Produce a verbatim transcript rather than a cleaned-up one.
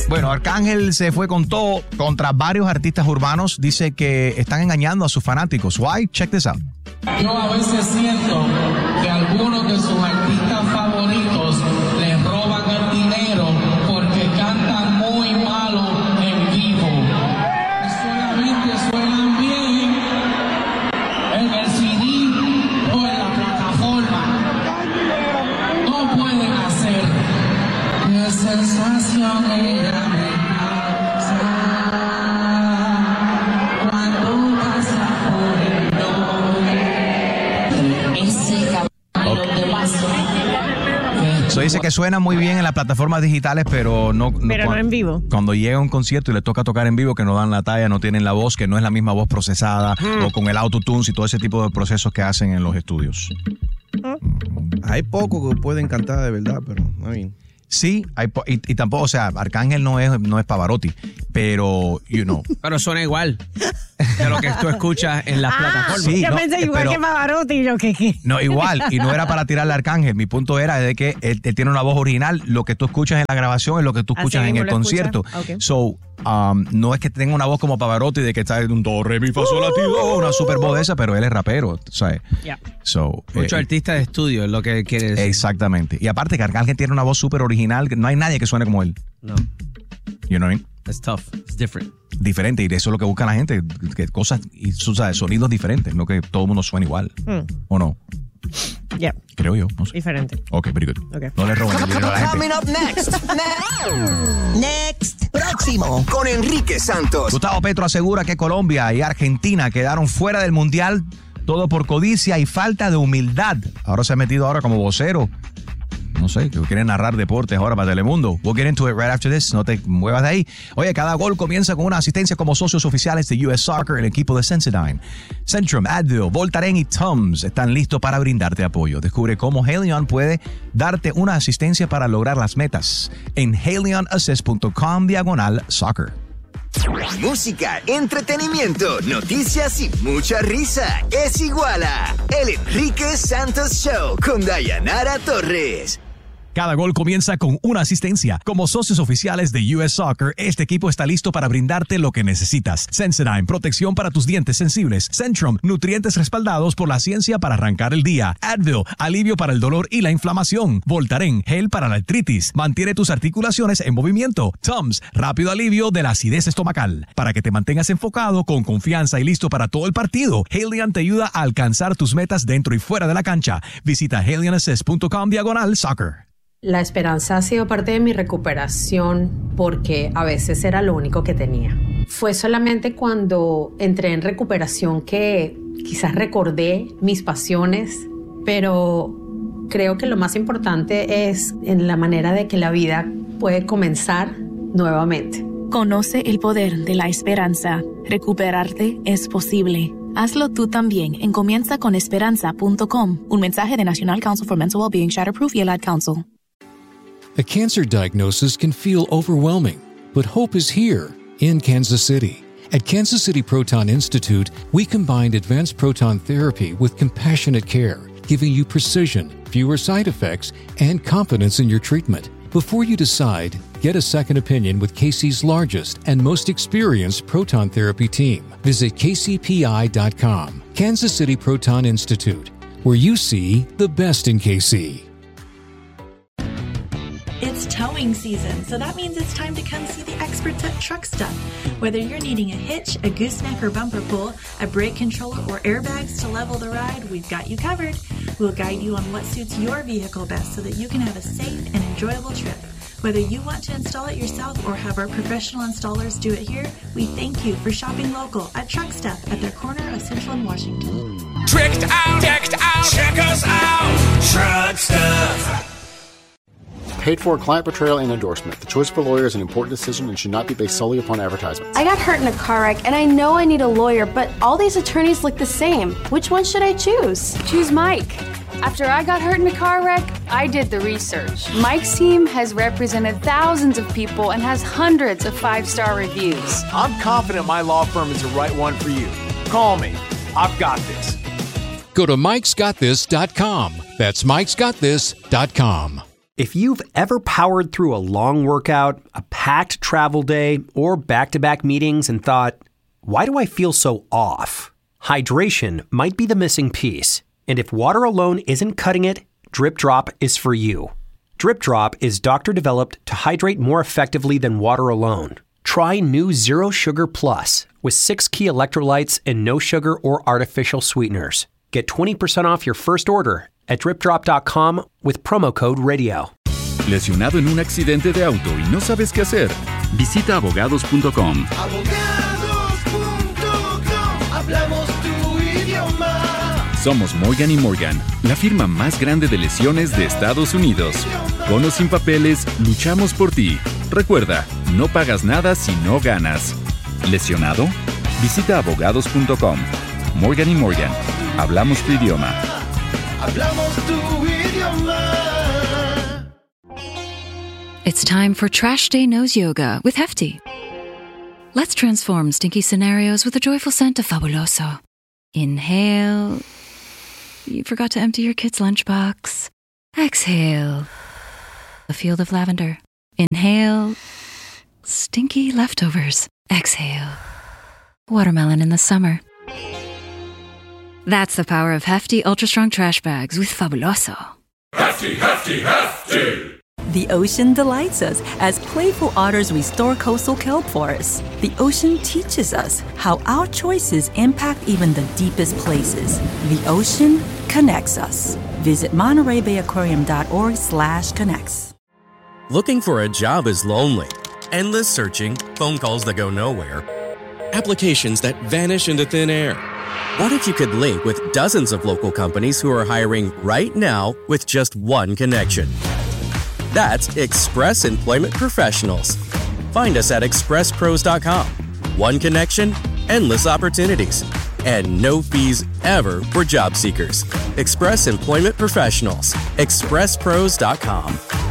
Bueno, Arcángel se fue con todo contra varios artistas urbanos. Dice que están engañando a sus fanáticos. Why? Check this out. Yo a veces siento que algunos de sus artistas favoritos les roban el dinero porque cantan muy malo en vivo. Solamente suenan bien en el C D o en la plataforma. No pueden hacer. Qué sensación ella me causa cuando pasa por el nombre. Ese caballo de paso. So dice que suena muy bien en las plataformas digitales, pero no, no, pero no cuando, en vivo. Cuando llega a un concierto y le toca tocar en vivo, que no dan la talla, no tienen la voz, que no es la misma voz procesada, mm. o con el autotune y todo ese tipo de procesos que hacen en los estudios. Mm. Hay pocos que pueden cantar de verdad, pero I mean. Sí, hay po- y, y tampoco, o sea, Arcángel no es, no es Pavarotti, pero, you know. Pero suena igual de lo que tú escuchas en las ah, plataformas. Sí, yo no, pensé igual pero, que Pavarotti, yo que qué. No, igual, y no era para tirarle a Arcángel. Mi punto era de que él, él tiene una voz original. Lo que tú escuchas en la grabación es lo que tú escuchas Así en mismo el lo concierto. escucha. Okay. So, um, no es que tenga una voz como Pavarotti de que está en un do, re, mi, fa, sol, la, ti, do, una super voz de esa, pero él es rapero, ¿sabes? Yeah. So, Mucho eh, artista de estudio es lo que quiere decir. Exactamente. Y aparte que Arcángel tiene una voz súper original. No hay nadie que suene como él. No. You know what I mean? It's tough. It's different. Diferente, y de eso es lo que busca la gente, que cosas y ¿sabes? Sonidos diferentes, no que todo el mundo suene igual. Mm. ¿O no? Yeah. Creo yo, no sé. Diferente. Ok, very good. Okay. No le roben el dinero a la gente. Coming up next. Next. Próximo. Con Enrique Santos. Gustavo Petro asegura que Colombia y Argentina quedaron fuera del Mundial, todo por codicia y falta de humildad. Ahora se ha metido ahora como vocero. No sé, que quieren narrar deportes ahora para Telemundo. We'll get into it right after this. No te muevas de ahí. Oye, cada gol comienza con una asistencia como socios oficiales de U S Soccer, el equipo de Sensodyne. Centrum, Advil, Voltaren y Tums están listos para brindarte apoyo. Descubre cómo Haleon puede darte una asistencia para lograr las metas en haleonassist punto com diagonal soccer. Música, entretenimiento, noticias y mucha risa. Es igual a El Enrique Santos Show con Dayanara Torres. Cada gol comienza con una asistencia. Como socios oficiales de U S Soccer, este equipo está listo para brindarte lo que necesitas. Sensodyne, protección para tus dientes sensibles. Centrum, nutrientes respaldados por la ciencia para arrancar el día. Advil, alivio para el dolor y la inflamación. Voltaren, gel para la artritis. Mantiene tus articulaciones en movimiento. Tums, rápido alivio de la acidez estomacal. Para que te mantengas enfocado, con confianza y listo para todo el partido, Haleon te ayuda a alcanzar tus metas dentro y fuera de la cancha. Visita haleonassist punto com diagonal soccer. La esperanza ha sido parte de mi recuperación porque a veces era lo único que tenía. Fue solamente cuando entré en recuperación que quizás recordé mis pasiones, pero creo que lo más importante es en la manera de que la vida puede comenzar nuevamente. Conoce el poder de la esperanza. Recuperarte es posible. Hazlo tú también en comienza con esperanza punto com. Un mensaje de National Council for Mental Wellbeing, Shatterproof y el Ad Council. A cancer diagnosis can feel overwhelming, but hope is here in Kansas City. At Kansas City Proton Institute, we combined advanced proton therapy with compassionate care, giving you precision, fewer side effects, and confidence in your treatment. Before you decide, get a second opinion with K C's largest and most experienced proton therapy team. Visit k c p i dot com. Kansas City Proton Institute, where you see the best in K C. It's towing season, so that means it's time to come see the experts at Truck Stuff. Whether you're needing a hitch, a gooseneck or bumper pull, a brake controller, or airbags to level the ride, we've got you covered. We'll guide you on what suits your vehicle best so that you can have a safe and enjoyable trip. Whether you want to install it yourself or have our professional installers do it here, we thank you for shopping local at Truck Stuff at their corner of Central and Washington. Tricked out, decked out, check us out, Truck Stuff. Paid for client portrayal and endorsement. The choice of a lawyer is an important decision and should not be based solely upon advertisements. I got hurt in a car wreck and I know I need a lawyer, but all these attorneys look the same. Which one should I choose? Choose Mike. After I got hurt in a car wreck, I did the research. Mike's team has represented thousands of people and has hundreds of five-star reviews. I'm confident my law firm is the right one for you. Call me. I've got this. Go to mikes got this dot com. That's mikes got this dot com. If you've ever powered through a long workout, a packed travel day, or back-to-back meetings and thought, why do I feel so off? Hydration might be the missing piece. And if water alone isn't cutting it, Drip Drop is for you. Drip Drop is doctor-developed to hydrate more effectively than water alone. Try new Zero Sugar Plus with six key electrolytes and no sugar or artificial sweeteners. Get twenty percent off your first order at drip drop dot com with promo code radio. ¿Lesionado en un accidente de auto y no sabes qué hacer? Visita abogados punto com. Abogados punto com. Hablamos tu idioma. Somos Morgan y Morgan, la firma más grande de lesiones de Estados Unidos. Con o sin papeles, luchamos por ti. Recuerda, no pagas nada si no ganas. ¿Lesionado? Visita abogados punto com. Morgan y Morgan, hablamos tu idioma. Hablamos tu idioma. It's time for Trash Day Nose Yoga with Hefty. Let's transform stinky scenarios with a joyful scent of Fabuloso. Inhale. You forgot to empty your kid's lunchbox. Exhale. A field of lavender. Inhale. Stinky leftovers. Exhale. Watermelon in the summer. That's the power of Hefty Ultra Strong Trash Bags with Fabuloso. Hefty, hefty, hefty. The ocean delights us as playful otters restore coastal kelp forests. The ocean teaches us how our choices impact even the deepest places. The ocean connects us. Visit Monterey Bay Aquarium dot org slash connects. Looking for a job is lonely. Endless searching, phone calls that go nowhere, applications that vanish into thin air. What if you could link with dozens of local companies who are hiring right now with just one connection? That's Express Employment Professionals. Find us at express pros dot com. One connection, endless opportunities, and no fees ever for job seekers. Express Employment Professionals. express pros dot com.